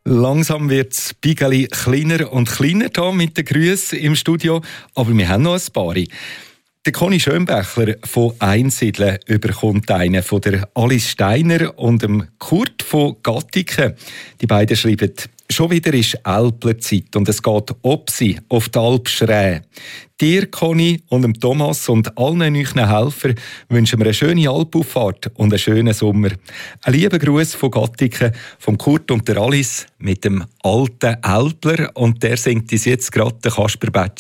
Langsam wird das Bigeli kleiner und kleiner hier mit den Grüssen im Studio, aber wir haben noch ein paar. Der Conny Schönbächler von Einsiedeln überkommt einen von der Alice Steiner und dem Kurt von Gattiken. Die beiden schreiben: «Schon wieder ist Älplerzeit und es geht Opsi auf die Alp Schräh. Dir, Conny, und dem Thomas und allen euren Helfern wünschen wir eine schöne Alpauffahrt und einen schönen Sommer. Ein lieber Gruß von Gattiken, vom Kurt und der Alice mit dem alten Älpler.» Und der singt uns jetzt gerade, der Kasper Batsch.